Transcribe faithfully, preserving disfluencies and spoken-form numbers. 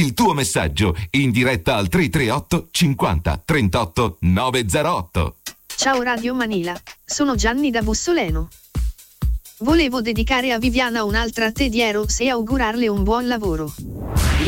il tuo messaggio in diretta al tre tre otto cinquanta trentotto novecentotto. Ciao Radio Manila, sono Gianni da Bussoleno. Volevo dedicare a Viviana un'altra te di Eros e augurarle un buon lavoro.